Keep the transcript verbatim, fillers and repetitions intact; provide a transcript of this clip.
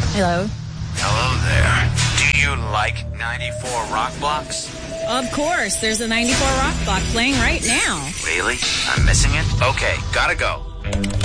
Hello? Hello there. Do you like ninety-four Rock Blocks? Of course. There's a ninety-four Rock Block playing right now. Really? I'm missing it? Okay, gotta go.